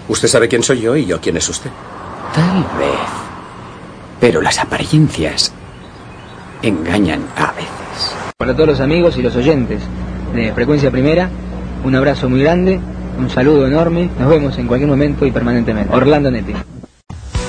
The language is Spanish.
Usted sabe quién soy yo y yo quién es usted. Tal vez. Pero las apariencias engañan a veces. Para todos los amigos y los oyentes de Frecuencia Primera, un abrazo muy grande, un saludo enorme. Nos vemos en cualquier momento y permanentemente. Orlando Netti.